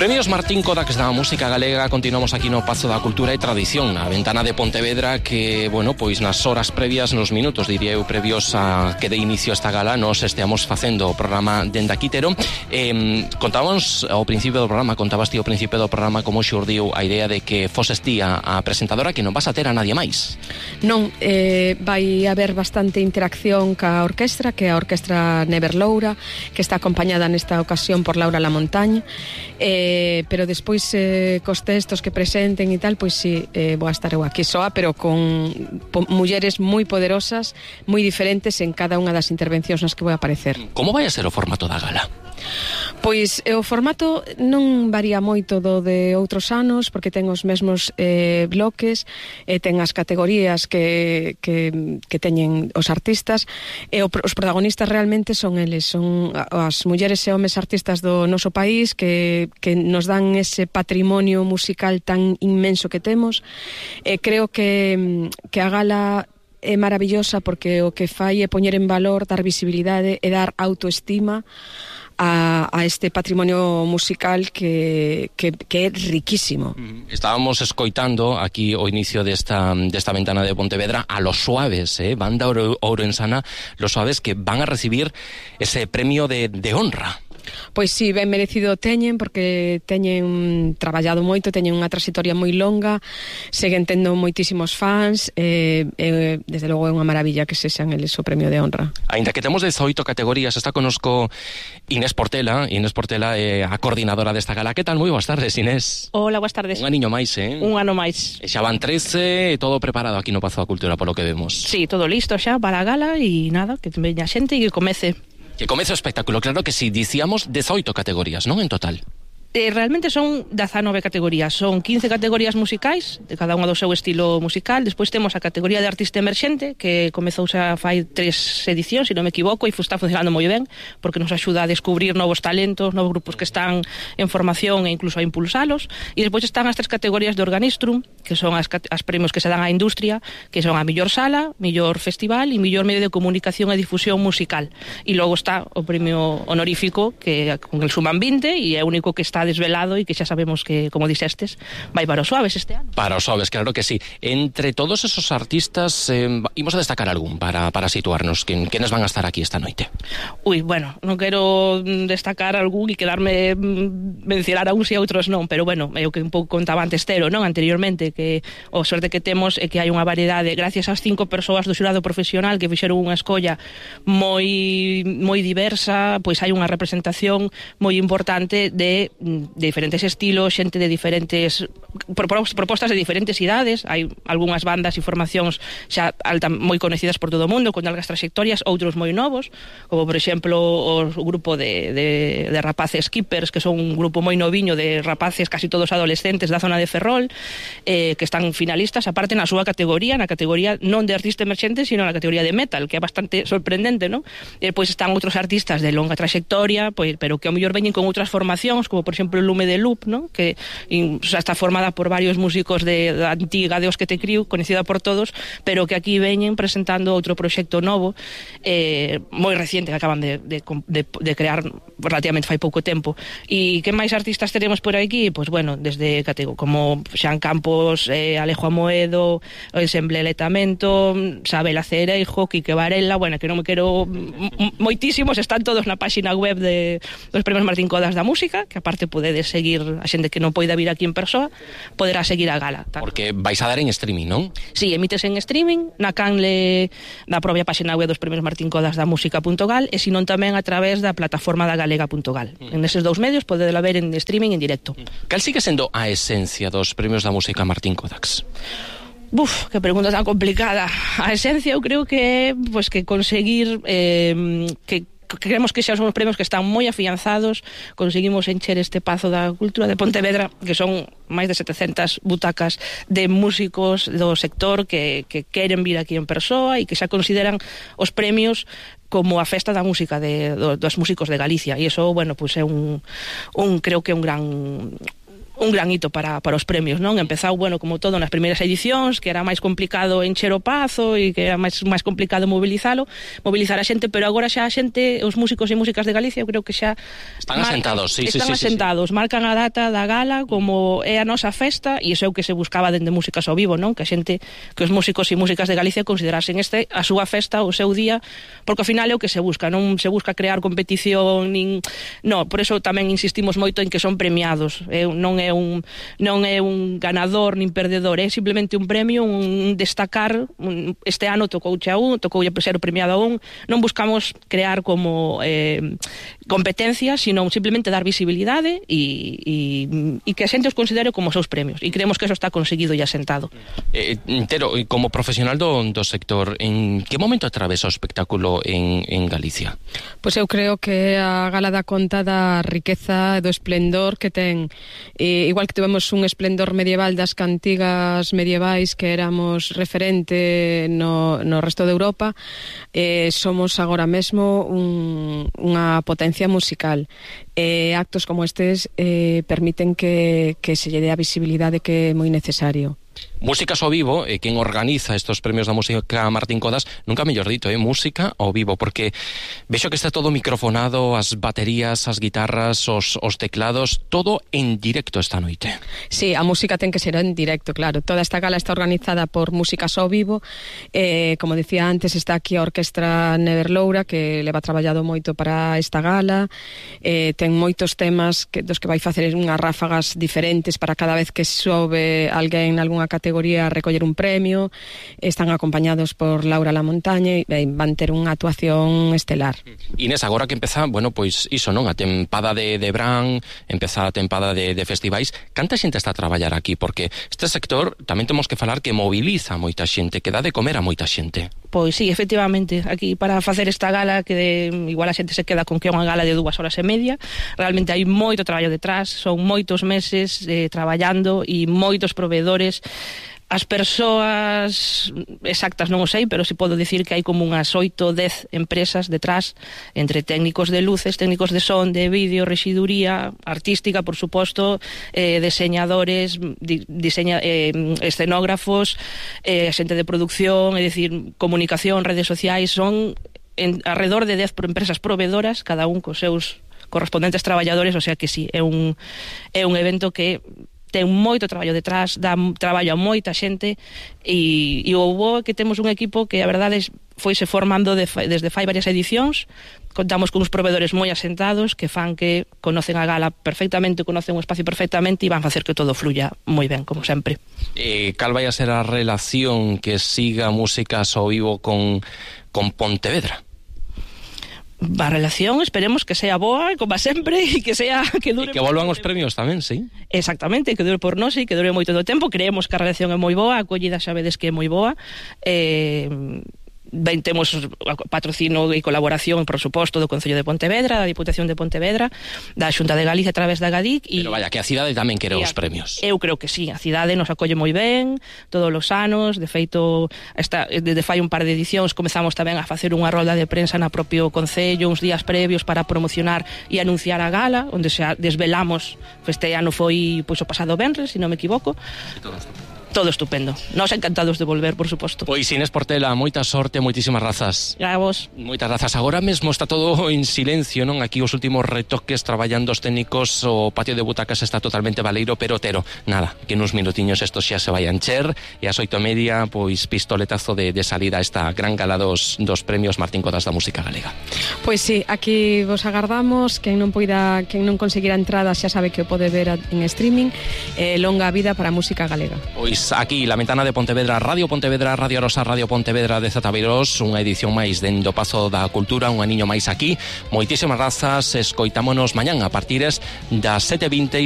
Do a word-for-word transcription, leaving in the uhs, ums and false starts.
Premios Martín Codax da música galega. Continuamos aquí no Pazo da Cultura e Tradición, a ventana de Pontevedra, que, bueno, pois nas horas previas, nos minutos, diría eu, previos a que de inicio esta gala, nos esteamos facendo o programa dende aquí, Tero. Eh, contábamos ao principio do programa, contabas ti ao principio do programa como xurdiu a idea de que foses ti a, a presentadora, que non vas a ter a nadie máis. Non, eh, vai haber bastante interacción ca orquestra, que é a Orquestra Never Loura, que está acompañada nesta ocasión por Laura Lamontagne. Eh, pero despois eh, cos textos que presenten e tal, pois si, eh, vou a estar eu aquí soa, pero con po, mulleres moi poderosas, moi diferentes en cada unha das intervencións nas que vou a aparecer. Como vai a ser o formato da gala? Pois o formato non varía moito do de outros anos, porque ten os mesmos eh, bloques, e ten as categorías que, que, que teñen os artistas, e o, os protagonistas realmente son eles, son as mulleres e homes artistas do noso país que, que nos dan ese patrimonio musical tan inmenso que temos. E creo que, que a gala é maravillosa porque o que fai é poñer en valor, dar visibilidade e dar autoestima A, a este patrimonio musical que, que, que é riquísimo. Estábamos escoitando aquí o inicio desta, desta ventana de Pontevedra a Los Suaves, eh? Banda ourensana Los Suaves, que van a recibir ese premio de, de honra. Pois si, ben merecido teñen, porque teñen traballado moito, teñen unha trayectoria moi longa, seguen tendo moitísimos fans, e, e desde logo é unha maravilla que se sean eles o premio de honra. Ainda que temos dezoito categorías, está conosco Inés Portela. Inés Portela é a coordinadora desta gala. Que tal? Moi boas tardes, Inés. Hola, boas tardes. Un aniño máis, eh? Un ano máis. E xa van trece, e todo preparado aquí no Pazo da Cultura, polo que vemos. Sí, todo listo xa para a gala, e nada, que veña xente e que comece. Que comece o espectáculo, claro que si, dicíamos dezoito categorías, non? En total. Eh, realmente son dezanove categorías, son quince categorías musicais, de cada unha do seu estilo musical. Despois temos a categoría de artista emerxente, que comezou xa fai tres edicións, se non me equivoco, e está funcionando moi ben, porque nos axuda a descubrir novos talentos, novos grupos que están en formación e incluso a impulsalos. E despois están as tres categorías de Organistrum, que son as, as premios que se dan á industria, que son a mellor sala, mellor festival e mellor medio de comunicación e difusión musical. E logo está o premio honorífico, que con el suman vinte, e é o único que está desvelado e que xa sabemos que, como dixestes, vai para os Suaves este ano. Para os Suaves, claro que sí. Entre todos esos artistas, eh, imos a destacar algún para, para situarnos. Quen, quenes van a estar aquí esta noite? Ui, bueno, non quero destacar algún e quedarme mencionar a uns e a outros non, pero bueno, é o que un pouco contaba antes Tero, non? Anteriormente, que o sorte que temos é que hai unha variedade, gracias ás cinco persoas do xurado profesional que fixeron unha escolla moi moi diversa, pois hai unha representación moi importante de de diferentes estilos, xente de diferentes propostas de diferentes idades. Hai algunhas bandas e formacións xa alta, moi conhecidas por todo o mundo, con algas trayectorias, outros moi novos, como por exemplo o grupo de, de, de rapaces Keepers, que son un grupo moi noviño de rapaces casi todos adolescentes da zona de Ferrol, eh, que están finalistas, aparte na súa categoría, na categoría non de artista emerxente, sino na categoría de metal, que é bastante sorprendente, non? E depois están outros artistas de longa trayectoria, pois, pero que ao mellor veñen con outras formacións, como por exemplo exemplo, Lume de Loop, ¿no? Que in, o sea, está formada por varios músicos de, de antiga de Os que te criu, conhecida por todos, pero que aquí veñen presentando outro proxecto novo, eh, moi reciente, que acaban de, de, de, de crear relativamente fai pouco tempo. E que máis artistas teremos por aquí? Pois, pues, bueno, desde como Xan Campos, eh, Alejo Amoedo, o Ensemble Letamento, Sabela Cereijo, Quique Varela, bueno, que non me quero moitísimos, están todos na páxina web de dos Premios Martín Codax da Música, que aparte podedes seguir a xente que non poida vir aquí en persoa, poderá seguir a gala. Tal. Porque vais a dar en streaming, non? Sí, emites en streaming, na canle da propia páxina web dos Premios Martín Codax da Música punto gal, e senón tamén a través da plataforma da galega punto gal. Mm. En eses dous medios podedela ver en streaming en directo. Mm. Cal sigue sendo a esencia dos Premios da Música Martín Codax? Buf, que pregunta tan complicada. A esencia eu creo que é pues, que conseguir eh, que creemos que xa son os premios que están moi afianzados. Conseguimos encher este Pazo da Cultura de Pontevedra, que son máis de setecentas butacas de músicos do sector que, que queren vir aquí en persoa e que xa consideran os premios como a festa da música de, do, dos músicos de Galicia, e iso, bueno, pues é un, un creo que é un gran un gran hito para, para os premios, non? Empezou, bueno, como todo nas primeiras edicións, que era máis complicado encher o pazo e que era máis máis complicado mobilizalo, mobilizar a xente, pero agora xa a xente, os músicos e músicas de Galicia, eu creo que xa están marcan, asentados, sí, están sí, asentados, sí, sí. marcan a data da gala como é a nosa festa, e iso é o que se buscaba dende Músicas ao Vivo, non? Que a xente, que os músicos e músicas de Galicia considerasen este a súa festa, o seu día, porque ao final é o que se busca, non se busca crear competición, nin... No, por eso tamén insistimos moito en que son premiados, é, non é un non é un ganador nin perdedor, é simplemente un premio, un destacar. Un, este ano tocouche a un, tocoulle ser premiado a un, non buscamos crear como eh, competencia, sino simplemente dar visibilidade e, e, e que a xente os considere como seus premios, e creemos que eso está conseguido e asentado. eh, Tero, como profesional do, do sector, en que momento atravesa o espectáculo en, en Galicia? Pois eu creo que a gala dá conta da riqueza e do esplendor que ten, e, igual que tivemos un esplendor medieval das cantigas medievais que éramos referente no, no resto de Europa, eh, somos agora mesmo un, unha potencia musical. Eh, actos como estes eh, permiten que, que se lle dé a visibilidade que é moi necesario. Músicas ao Vivo, eh, quen organiza estos premios da música Martín Codas, nunca mellor dito, eh, música ao vivo, porque vexo que está todo microfonado, as baterías, as guitarras, os, os teclados, todo en directo esta noite. Sí, a música ten que ser en directo, claro. Toda esta gala está organizada por Músicas ao Vivo. Eh, como decía antes, está aquí a Orquestra Neverloura, que leva traballado moito para esta gala. Eh, ten moitos temas que, dos que vai facer unhas ráfagas diferentes para cada vez que sobe alguén en algunha categoría a recoller un premio. Están acompañados por Laura Lamontaña e van ter unha actuación estelar. Inés, agora que empeza, bueno, pois iso, non? A tempada de, de Bran, empeza a tempada de, de festivais. Canta xente está a traballar aquí? Porque este sector tamén temos que falar que moviliza moita xente, que dá de comer a moita xente. Pois sí, efectivamente, aquí para facer esta gala, que de, igual a xente se queda con que é unha gala de dúas horas e media, realmente hai moito traballo detrás, son moitos meses eh, traballando e moitos proveedores. As persoas exactas non o sei, pero si podo dicir que hai como unhas oito, dez empresas detrás, entre técnicos de luces, técnicos de son, de vídeo, rexiduría, artística, por suposto, eh, diseñadores, di, diseña, eh, escenógrafos, eh, xente de producción, é dicir, comunicación, redes sociais, son en, alrededor de dez empresas proveedoras, cada un cos seus correspondentes traballadores, o sea que sí, é un, é un evento que ten moito traballo detrás, dá traballo a moita xente, e, e o bo que temos un equipo que a verdade foise formando de, desde fai varias edicións. Contamos con uns proveedores moi asentados que fan que conocen a gala perfectamente, conocen o espacio perfectamente e van facer que todo fluya moi ben, como sempre. Eh, cal vai a ser a relación que siga Músicas ao Vivo con, con Pontevedra? A relación, esperemos que sea boa, como sempre, e que sea que dure. E que volvan os premios tamén, sí. Exactamente, que dure por nós e que dure moito do tempo. Creemos que a relación é moi boa, a acollida xa vedes que é moi boa. Eh... Ben, temos patrocínio e colaboración, por suposto, do Concello de Pontevedra, da Diputación de Pontevedra, da Xunta de Galicia a través da Gadic. Pero vaya, que a cidade tamén quere os premios. Eu creo que sí, a cidade nos acolle moi ben todos os anos. De feito, esta, desde fai un par de edicións comezamos tamén a facer unha rolda de prensa na propio Concello uns días previos para promocionar e anunciar a gala, onde se desvelamos. Este ano foi pois, o pasado venres, se non me equivoco. Todo estupendo. Todo estupendo. Nos encantados de volver, por suposto. Pois Inés Portela, moita sorte, moitísimas grazas. A vos. Moitas grazas. Agora mesmo está todo en silencio, non? Aquí os últimos retoques traballando os técnicos, o patio de butacas está totalmente baleiro, pero Tero, nada, que nuns minutiños esto xa se vai a encher, e ás oito e media, pois pistoletazo de, de salida a esta gran gala dos, dos premios Martín Codas da música galega. Pois sí, aquí vos agardamos. Quen non poida, quen non conseguira entrada xa sabe que o pode ver en streaming. Eh, longa vida para a música galega. Pois aquí, la ventana de Pontevedra, Radio Pontevedra, Radio Rosa, Radio Pontevedra de Zataviros, unha edición máis dentro do Pazo da Cultura, un aniño máis aquí. Moitísimas grazas, escoitámonos mañán a partires das sete e vinte.